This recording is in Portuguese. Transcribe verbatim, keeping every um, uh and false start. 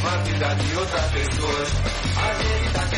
a vida de outras pessoas. A gente tá